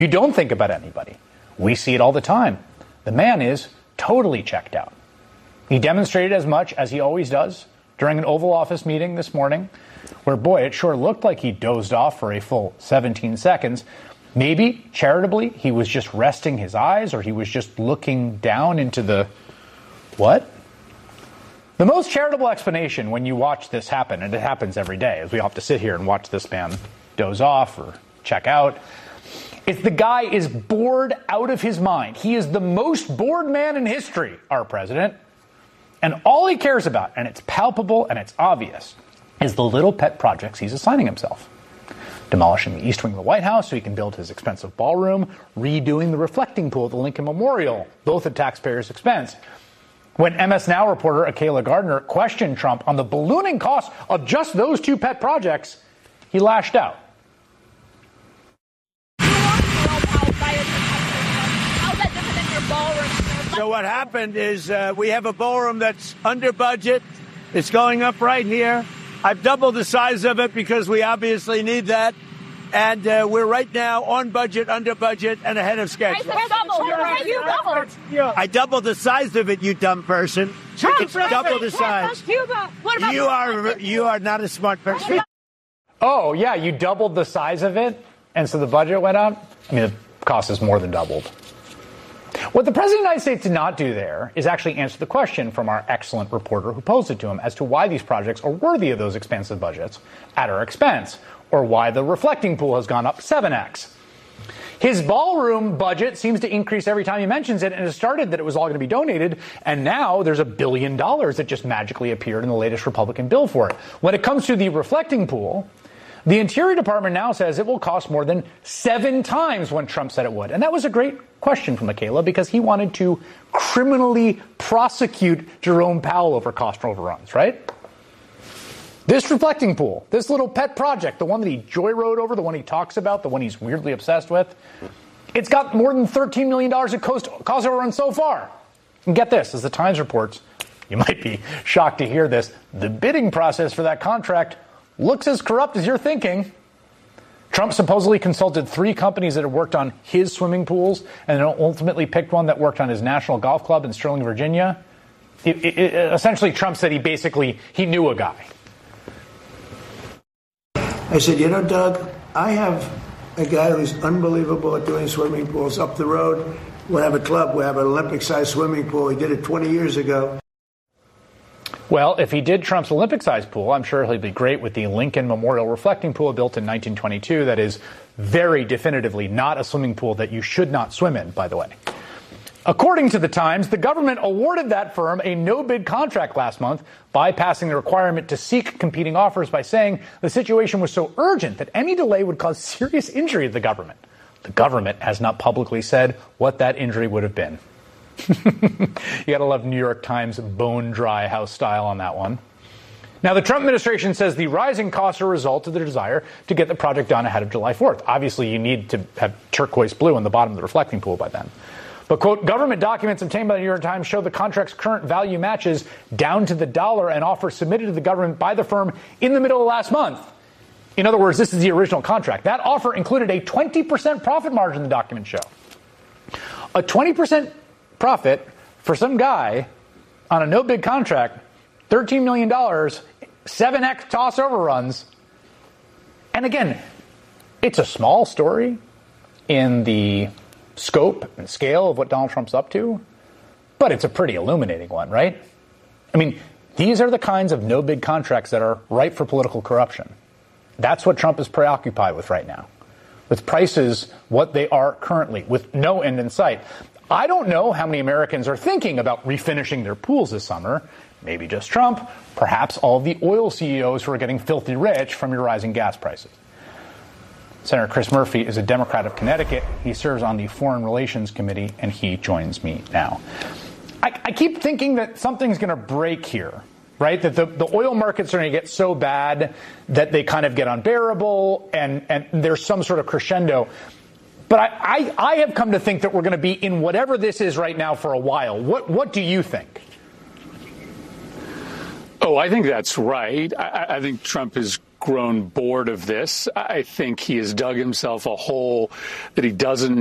You don't think about anybody. We see it all the time. The man is totally checked out. He demonstrated as much as he always does during an Oval Office meeting this morning, where, boy, it sure looked like he dozed off for a full 17 seconds. Maybe, charitably, he was just resting his eyes, or he was just looking down into the... what? The most charitable explanation when you watch this happen, and it happens every day, as we all have to sit here and watch this man doze off or check out, is the guy is bored out of his mind. He is the most bored man in history, our president. And all he cares about, and it's palpable and it's obvious, is the little pet projects he's assigning himself. Demolishing the East Wing of the White House so he can build his expensive ballroom, redoing the reflecting pool at the Lincoln Memorial, both at taxpayers' expense. When MS Now reporter Akela Gardner questioned Trump on the ballooning cost of just those two pet projects, he lashed out. So what happened is we have a ballroom that's under budget. It's going up right here. I've doubled the size of it because we obviously need that. And we're right now on budget, under budget, and ahead of schedule. I doubled the size of it, you dumb person. It's double the size. You are not a smart person. Oh, yeah, you doubled the size of it, and so the budget went up? I mean, the cost is more than doubled. What the President of the United States did not do there is actually answer the question from our excellent reporter who posed it to him as to why these projects are worthy of those expansive budgets at our expense, or why the reflecting pool has gone up 7x. His ballroom budget seems to increase every time he mentions it, and it started that it was all going to be donated, and now there's $1 billion that just magically appeared in the latest Republican bill for it. When it comes to the reflecting pool, the Interior Department now says it will cost more than 7 times what Trump said it would. And that was a great question from Akela because he wanted to criminally prosecute Jerome Powell over cost overruns, right? This reflecting pool, this little pet project, the one that he joyrode over, the one he talks about, the one he's weirdly obsessed with, it's got more than $13 million of cost overruns so far. And get this, as the Times reports, you might be shocked to hear this, the bidding process for that contract looks as corrupt as you're thinking. Trump supposedly consulted 3 companies that had worked on his swimming pools and then ultimately picked one that worked on his National Golf Club in Sterling, Virginia. Essentially, Trump said he knew a guy. I said, Doug, I have a guy who's unbelievable at doing swimming pools up the road. We'll have a club. We'll have an Olympic-sized swimming pool. He did it 20 years ago. Well, if he did Trump's Olympic-sized pool, I'm sure he'll be great with the Lincoln Memorial reflecting pool built in 1922 that is very definitively not a swimming pool that you should not swim in, by the way. According to the Times, the government awarded that firm a no-bid contract last month, bypassing the requirement to seek competing offers by saying the situation was so urgent that any delay would cause serious injury to the government. The government has not publicly said what that injury would have been. You gotta love New York Times bone-dry house style on that one. Now, the Trump administration says the rising costs are a result of the desire to get the project done ahead of July 4th. Obviously, you need to have turquoise blue on the bottom of the reflecting pool by then. But, quote, government documents obtained by the New York Times show the contract's current value matches down to the dollar an offer submitted to the government by the firm in the middle of last month. In other words, this is the original contract. That offer included a 20% profit margin, the documents show. A 20% profit for some guy on a no-bid contract, $13 million, 7x toss overruns. And again, it's a small story in the scope and scale of what Donald Trump's up to, but it's a pretty illuminating one, right? I mean, these are the kinds of no-bid contracts that are ripe for political corruption. That's what Trump is preoccupied with right now, with prices what they are currently, with no end in sight. I don't know how many Americans are thinking about refinishing their pools this summer. Maybe just Trump, perhaps all of the oil CEOs who are getting filthy rich from your rising gas prices. Senator Chris Murphy is a Democrat of Connecticut. He serves on the Foreign Relations Committee, and he joins me now. I keep thinking that something's going to break here, right? That the oil markets are going to get so bad that they kind of get unbearable, and there's some sort of crescendo. But I have come to think that we're going to be in whatever this is right now for a while. What do you think? Oh, I think that's right. I think Trump has grown bored of this. I think he has dug himself a hole that he doesn't